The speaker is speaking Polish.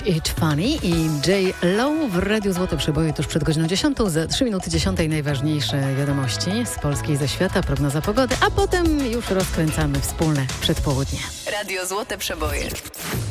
It Funny i J. Lo w Radiu Złote Przeboje tuż przed godziną 10. Za 3 minuty 10 najważniejsze wiadomości z Polski i ze świata, prognoza pogody, a potem już rozkręcamy wspólne przedpołudnie. Radio Złote Przeboje.